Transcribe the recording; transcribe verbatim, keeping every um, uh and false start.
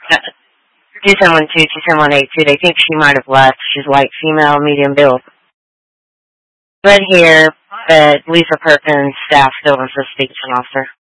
Uh, two seven one two, two seven one eight two. They think she might have left. She's white, female, medium build. Red hair, but Lisa Perkins, staff, still wants to speak to an officer.